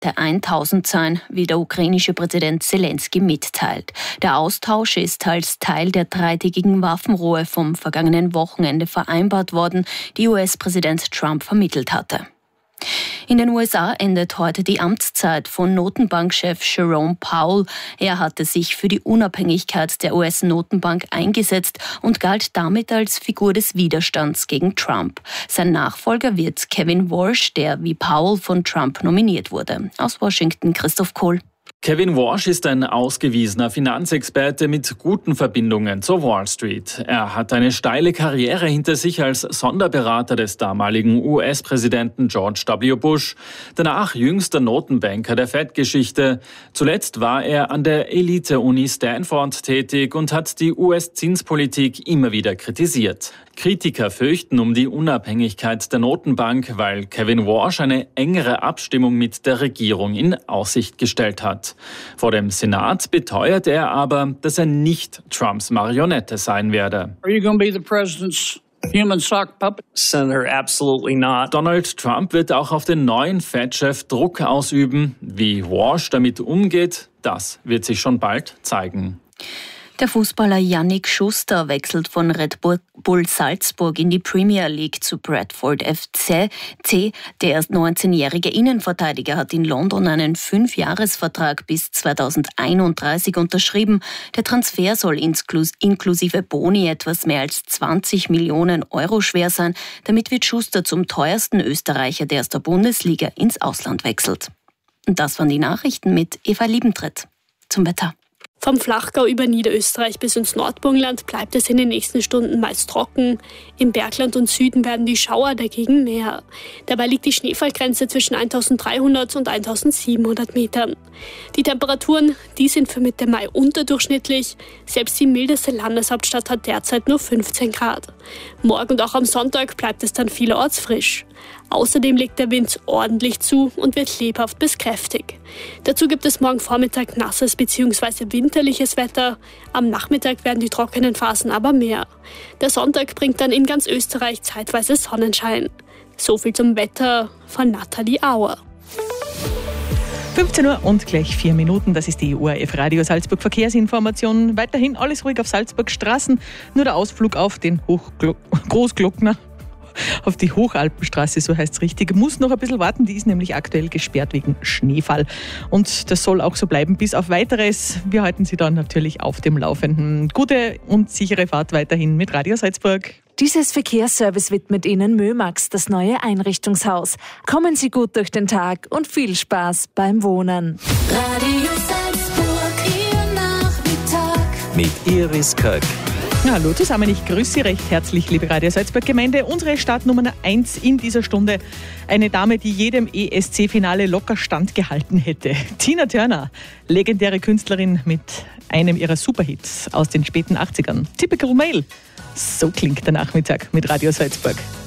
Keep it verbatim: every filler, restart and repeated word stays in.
der tausend sein, wie der ukrainische Präsident Zelensky mitteilt. Der Austausch ist als Teil der dreitägigen Waffenruhe vom vergangenen Wochenende vereinbart worden, die U S-Präsident Trump vermittelt hatte. In den U S A endet heute die Amtszeit von Notenbankchef Jerome Powell. Er hatte sich für die Unabhängigkeit der U S-Notenbank eingesetzt und galt damit als Figur des Widerstands gegen Trump. Sein Nachfolger wird Kevin Warsh, der wie Powell von Trump nominiert wurde. Aus Washington Christoph Kohl. Kevin Warsh ist ein ausgewiesener Finanzexperte mit guten Verbindungen zur Wall Street. Er hat eine steile Karriere hinter sich als Sonderberater des damaligen U S-Präsidenten George W. Bush. Danach jüngster Notenbanker der Fed-Geschichte. Zuletzt war er an der Elite-Uni Stanford tätig und hat die U S-Zinspolitik immer wieder kritisiert. Kritiker fürchten um die Unabhängigkeit der Notenbank, weil Kevin Warsh eine engere Abstimmung mit der Regierung in Aussicht gestellt hat. Vor dem Senat beteuert er aber, dass er nicht Trumps Marionette sein werde. Are you going to be the president's human sock puppet? Senator, absolutely not. Donald Trump wird auch auf den neuen Fed-Chef Druck ausüben. Wie Warsh damit umgeht, das wird sich schon bald zeigen. Der Fußballer Yannick Schuster wechselt von Red Bull Salzburg in die Premier League zu Bradford F C. Der neunzehnjährige Innenverteidiger hat in London einen Fünfjahresvertrag bis zweitausendeinunddreißig unterschrieben. Der Transfer soll inklusive Boni etwas mehr als zwanzig Millionen Euro schwer sein. Damit wird Schuster zum teuersten Österreicher, der aus der Bundesliga ins Ausland wechselt. Und das waren die Nachrichten mit Eva Liebentritt. Zum Wetter. Vom Flachgau über Niederösterreich bis ins Nordburgenland bleibt es in den nächsten Stunden meist trocken. Im Bergland und Süden werden die Schauer dagegen mehr. Dabei liegt die Schneefallgrenze zwischen eintausenddreihundert und eintausendsiebenhundert Metern. Die Temperaturen, die sind für Mitte Mai unterdurchschnittlich. Selbst die mildeste Landeshauptstadt hat derzeit nur fünfzehn Grad. Morgen und auch am Sonntag bleibt es dann vielerorts frisch. Außerdem legt der Wind ordentlich zu und wird lebhaft bis kräftig. Dazu gibt es morgen Vormittag nasses bzw. winterliches Wetter. Am Nachmittag werden die trockenen Phasen aber mehr. Der Sonntag bringt dann in ganz Österreich zeitweise Sonnenschein. So viel zum Wetter von Nathalie Auer. fünfzehn Uhr und gleich vier Minuten, das ist die O R F Radio Salzburg Verkehrsinformation. Weiterhin alles ruhig auf Salzburg Straßen, nur der Ausflug auf den Hochglo- Großglockner. Auf die Hochalpenstraße, so heißt es richtig, muss noch ein bisschen warten. Die ist nämlich aktuell gesperrt wegen Schneefall. Und das soll auch so bleiben bis auf Weiteres. Wir halten Sie dann natürlich auf dem Laufenden. Gute und sichere Fahrt weiterhin mit Radio Salzburg. Dieses Verkehrsservice widmet Ihnen Mömax, das neue Einrichtungshaus. Kommen Sie gut durch den Tag und viel Spaß beim Wohnen. Radio Salzburg, Ihr Nachmittag. Mit Iris Köck. Hallo zusammen, ich grüße Sie recht herzlich, liebe Radio Salzburg Gemeinde. Unsere Startnummer eins in dieser Stunde, eine Dame, die jedem E S C-Finale locker standgehalten hätte. Tina Turner, legendäre Künstlerin mit einem ihrer Superhits aus den späten achtzigern. Typical Male, so klingt der Nachmittag mit Radio Salzburg.